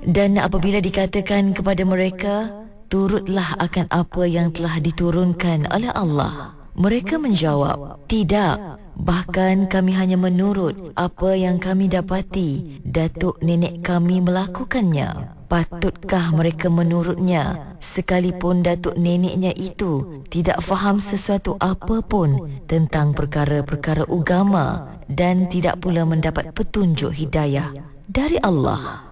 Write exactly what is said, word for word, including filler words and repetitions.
Dan apabila dikatakan kepada mereka, turutlah akan apa yang telah diturunkan oleh Allah, mereka menjawab, tidak, bahkan kami hanya menurut apa yang kami dapati datuk nenek kami melakukannya. Patutkah mereka menurutnya sekalipun datuk neneknya itu tidak faham sesuatu apa pun tentang perkara-perkara agama dan tidak pula mendapat petunjuk hidayah dari Allah?